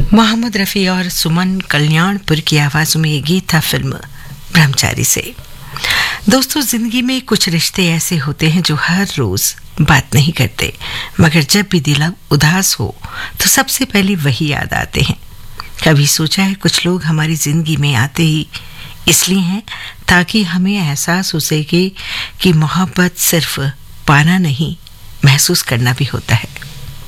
मोहम्मद रफ़ी और सुमन कल्याणपुर की आवाज़ों में ये गीत था फिल्म ब्रह्मचारी से। दोस्तों, जिंदगी में कुछ रिश्ते ऐसे होते हैं जो हर रोज बात नहीं करते, मगर जब भी दिल उदास हो तो सबसे पहले वही याद आते हैं। कभी सोचा है कुछ लोग हमारी जिंदगी में आते ही इसलिए हैं ताकि हमें एहसास हो सके कि मोहब्बत सिर्फ पाना नहीं, महसूस करना भी होता है।